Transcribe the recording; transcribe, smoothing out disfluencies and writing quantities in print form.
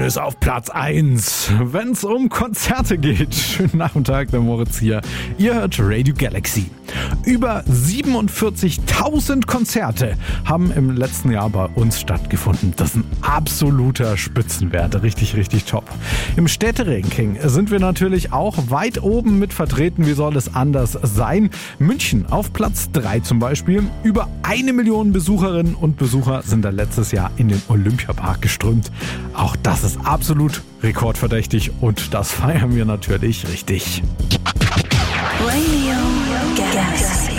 ist auf Platz 1, wenn es um Konzerte geht. Schönen Nachmittag, der Moritz hier. Ihr hört Radio Galaxy. Über 47.000 Konzerte haben im letzten Jahr bei uns stattgefunden. Das ist ein absoluter Spitzenwert. Richtig, richtig top. Im Städteranking sind wir natürlich auch weit oben mit vertreten. Wie soll es anders sein? München auf Platz 3 zum Beispiel. Über 1 Million Besucherinnen und Besucher sind da letztes Jahr in den Olympiapark geströmt. Auch das ist absolut rekordverdächtig und das feiern wir natürlich richtig. Radio Galaxy.